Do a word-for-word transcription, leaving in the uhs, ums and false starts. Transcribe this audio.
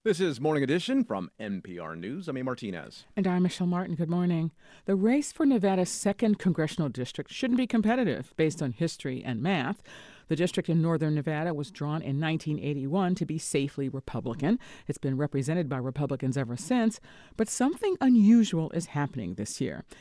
This is Morning Edition from N P R News. I'm A. Martinez. And I'm Michelle Martin. Good morning. The race for Nevada's second congressional district shouldn't be competitive based on history and math. The district in northern Nevada was drawn in nineteen eighty-one to be safely Republican. It's been represented by Republicans ever since, but something unusual is happening this year.